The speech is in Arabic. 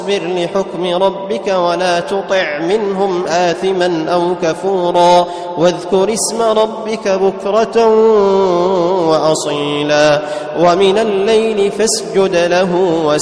لحكم ربك ولا تطع منهم آثما أو كفورا واذكر اسم ربك بكرة وأصيلا ومن الليل فاسجد له